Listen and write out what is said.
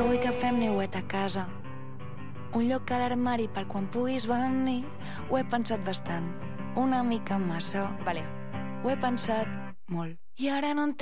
vull que fem niuet a casa, un lloc a l'armari per quan puguis venir. Ho he pensat bastant, una mica massa. Vale, ho he pensat molt. I ara no entenc